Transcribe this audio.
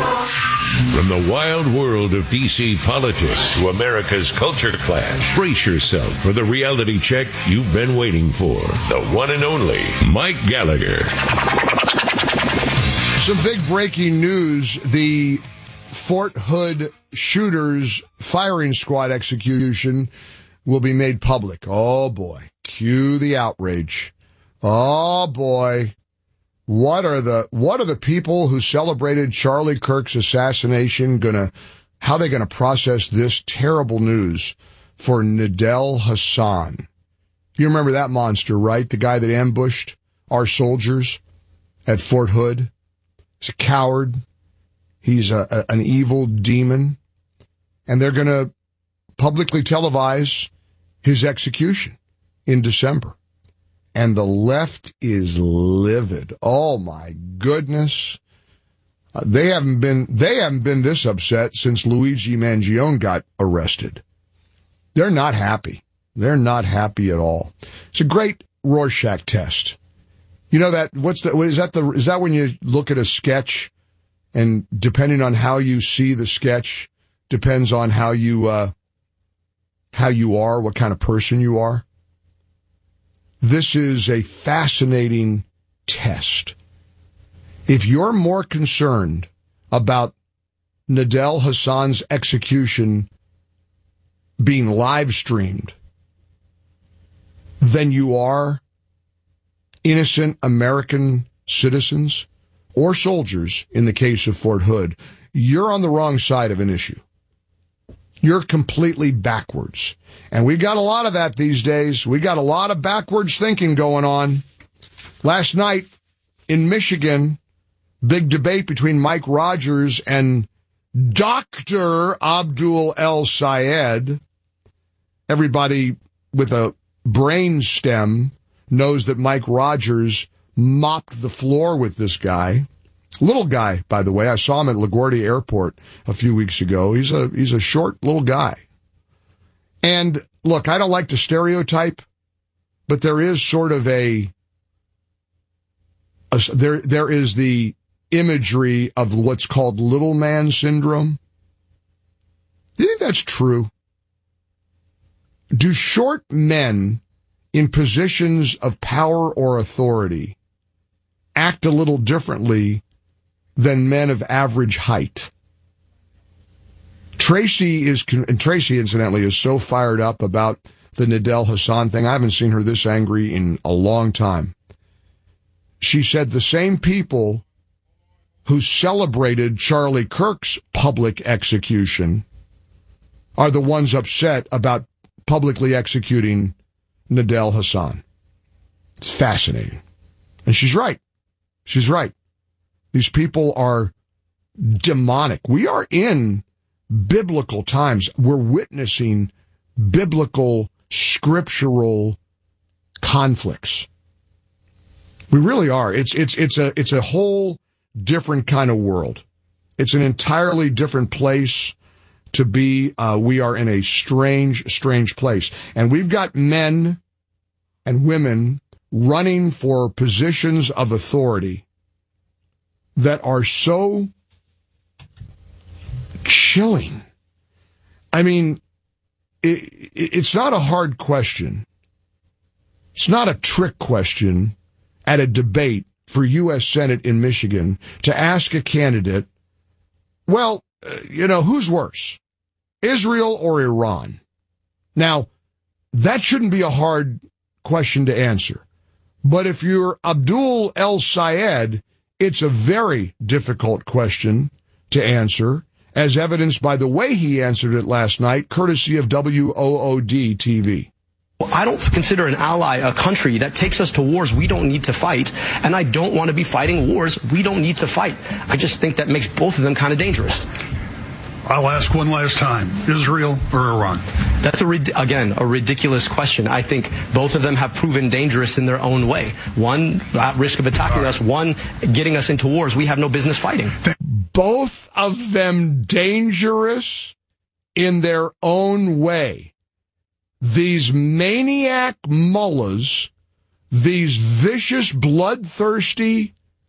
From the wild world of D.C. politics to America's culture clash, brace yourself for the reality check you've been waiting for. The one and only Mike Gallagher. Some big breaking news. The Fort Hood shooters firing squad execution will be made public. Oh, boy. Cue the outrage. Oh, boy. What are the people who celebrated Charlie Kirk's assassination how are they gonna process this terrible news for Nidal Hasan? You remember that monster, right? The guy that ambushed our soldiers at Fort Hood. He's a coward. He's an evil demon. And they're gonna publicly televise his execution in December. And the left is livid. Oh my goodness. They haven't been this upset since Luigi Mangione got arrested. They're not happy. They're not happy at all. It's a great Rorschach test. You know that, is that when you look at a sketch and depending on how you see the sketch depends on how you are, what kind of person you are? This is a fascinating test. If you're more concerned about Nidal Hasan's execution being live streamed than you are innocent American citizens or soldiers in the case of Fort Hood, you're on the wrong side of an issue. You're completely backwards. And we got a lot of that these days. We got a lot of backwards thinking going on. Last night in Michigan, big debate between Mike Rogers and Dr. Abdul El Sayed. Everybody with a brain stem knows that Mike Rogers mopped the floor with this guy. Little guy, by the way. I saw him at LaGuardia Airport a few weeks ago. He's a short little guy. And look, I don't like to stereotype, but there is sort of there is the imagery of what's called little man syndrome. Do you think that's true? Do short men in positions of power or authority act a little differently than men of average height? Tracy, incidentally, is so fired up about the Nidal Hasan thing. I haven't seen her this angry in a long time. She said the same people who celebrated Charlie Kirk's public execution are the ones upset about publicly executing Nidal Hasan. It's fascinating. And she's right. She's right. These people are demonic. We are in biblical times. We're witnessing biblical, scriptural conflicts. We really are. It's a whole different kind of world. It's an entirely different place to be. We are in a strange place. And we've got men and women running for positions of authority that are so chilling. I mean, it's not a hard question. It's not a trick question at a debate for U.S. Senate in Michigan to ask a candidate, well, who's worse, Israel or Iran? Now, that shouldn't be a hard question to answer. But if you're Abdul El Sayed, it's a very difficult question to answer, as evidenced by the way he answered it last night, courtesy of WOOD TV. I don't consider an ally a country that takes us to wars we don't need to fight, and I don't want to be fighting wars we don't need to fight. I just think that makes both of them kind of dangerous. I'll ask one last time, Israel or Iran? That's, again, a ridiculous question. I think both of them have proven dangerous in their own way. One at risk of attacking us, one getting us into wars we have no business fighting. Both of them dangerous in their own way. These maniac mullahs, these vicious, bloodthirsty